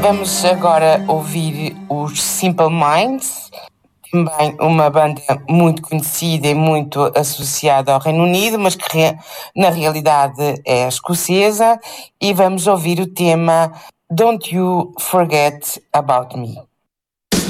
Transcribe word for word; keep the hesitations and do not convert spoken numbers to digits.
Vamos agora ouvir os Simple Minds, também uma banda muito conhecida e muito associada ao Reino Unido, mas que re- na realidade é escocesa, e vamos ouvir o tema Don't You Forget About Me.